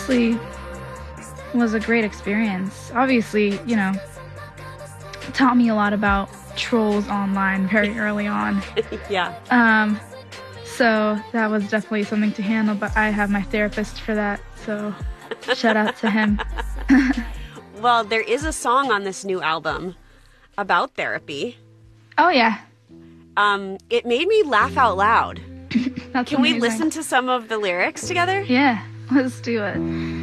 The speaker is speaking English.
actually was a great experience. Obviously, you know, taught me a lot about trolls online very early on. Yeah. So that was definitely something to handle, but I have my therapist for that, so shout out to him. Well, there is a song on this new album about therapy. Oh, yeah. It made me laugh out loud. That's Can we amazing. listen to some of the lyrics together? Yeah, let's do it.